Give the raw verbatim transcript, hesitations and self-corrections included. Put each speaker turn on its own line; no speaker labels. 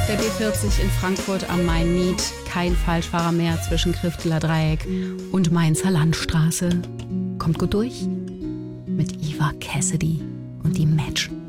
Der B vierzig in Frankfurt am Main-Miet. Kein Falschfahrer mehr zwischen Krifteler Dreieck und Mainzer Landstraße. Kommt gut durch mit Eva Cassidy und die Match.